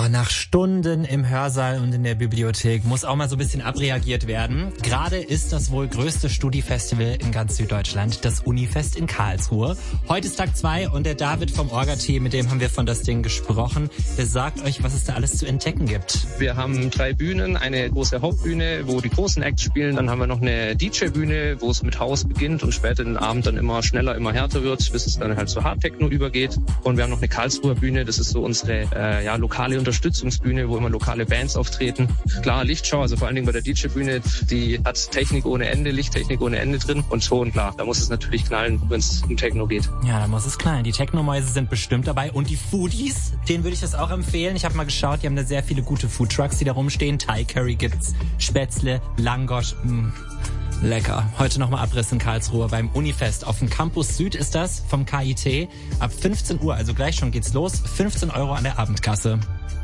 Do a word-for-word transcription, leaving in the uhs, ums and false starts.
Oh, nach Stunden im Hörsaal und in der Bibliothek muss auch mal so ein bisschen abreagiert werden. Gerade ist das wohl größte Studi-Festival in ganz Süddeutschland, das Unifest in Karlsruhe. Heute ist Tag zwei und der David vom Orga-Team, mit dem haben wir von das Ding gesprochen, der sagt euch, was es da alles zu entdecken gibt. Wir haben drei Bühnen, eine große Hauptbühne, wo die großen Acts spielen. Dann haben wir noch eine D J-Bühne, wo es mit Haus beginnt und später den Abend dann immer schneller, immer härter wird, bis es dann halt zu Hardtechno übergeht. Und wir haben noch eine Karlsruher Bühne, das ist so unsere äh, ja, lokale Unterstützungsbühne, wo immer lokale Bands auftreten. Klar, Lichtschau, also vor allen Dingen bei der D J-Bühne, die hat Technik ohne Ende, Lichttechnik ohne Ende drin und Ton, klar, da muss es natürlich knallen, wenn es um Techno geht. Ja, da muss es knallen. Die Techno-Mäuse sind bestimmt dabei und die Foodies, denen würde ich das auch empfehlen. Ich habe mal geschaut, die haben da sehr viele gute Foodtrucks, die da rumstehen. Thai Curry gibt's, Spätzle, Langosch, mh. Lecker. Heute nochmal Abriss in Karlsruhe beim Unifest. Auf dem Campus Süd ist das vom K I T. Ab fünfzehn Uhr, also gleich schon geht's los. fünfzehn Euro an der Abendkasse.